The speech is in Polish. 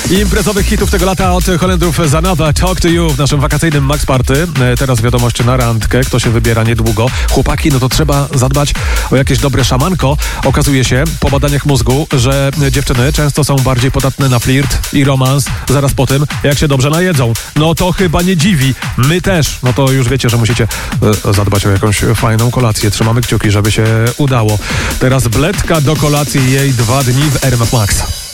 Imprezowych hitów tego lata od Holendrów Zanaba, Talk to You w naszym wakacyjnym Max Party. Teraz wiadomość na randkę, kto się wybiera niedługo. Chłopaki, no to trzeba zadbać o jakieś dobre szamanko. Okazuje się po badaniach mózgu, że dziewczyny często są bardziej podatne na flirt i romans zaraz po tym, jak się dobrze najedzą. No to chyba nie dziwi. My też. No to już wiecie, że musicie zadbać o jakąś fajną kolację. Trzymamy kciuki, żeby się udało. Teraz bledka do kolacji jej 2 dni w RMF Max.